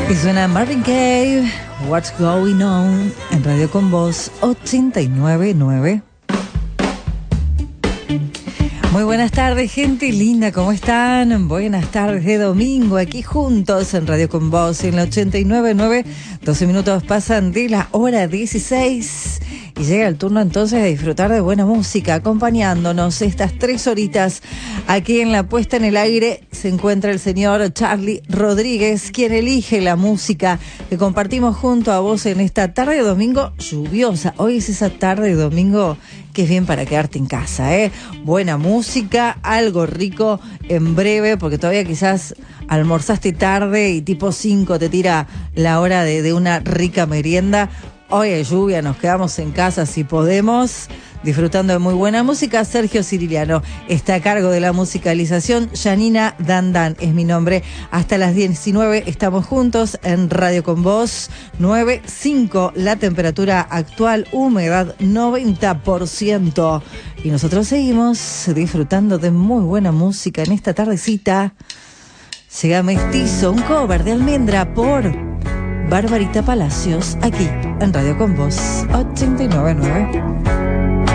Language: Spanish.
Y suena Marvin Gaye, What's Going On, en Radio Con Voz 89.9. Muy buenas tardes, gente linda, ¿cómo están? Buenas tardes de domingo, aquí juntos en Radio Con Voz, en la 89.9. 12 minutos pasan de la hora 16 y llega el turno entonces de disfrutar de buena música, acompañándonos estas 3 horitas. Aquí en la puesta en el aire se encuentra el señor Charlie Rodríguez, quien elige la música que compartimos junto a vos en esta tarde de domingo lluviosa. Hoy es esa tarde de domingo que es bien para quedarte en casa, ¿eh? Buena música, algo rico en breve, porque todavía quizás almorzaste tarde y tipo 5 te tira la hora de una rica merienda. Hoy hay lluvia, nos quedamos en casa si podemos, disfrutando de muy buena música. Sergio Ciriliano está a cargo de la musicalización. Janina Dandan es mi nombre. Hasta las 19 estamos juntos en Radio Con Voz. 9.5 la temperatura actual, humedad 90%. Y nosotros seguimos disfrutando de muy buena música en esta tardecita. Llega Mestizo, un cover de Almendra por Barbarita Palacios, aquí en Radio Con Voz 89.9.